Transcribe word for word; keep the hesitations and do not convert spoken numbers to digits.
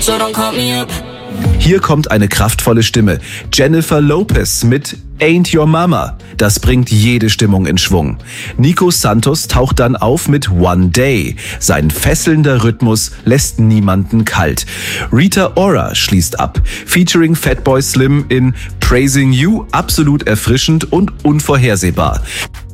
so don't call me up. Hier kommt eine kraftvolle Stimme. Jennifer Lopez mit Ain't Your Mama. Das bringt jede Stimmung in Schwung. Nico Santos taucht dann auf mit One Day. Sein fesselnder Rhythmus lässt niemanden kalt. Rita Ora schließt ab. Featuring Fatboy Slim in Praising You absolut erfrischend und unvorhersehbar.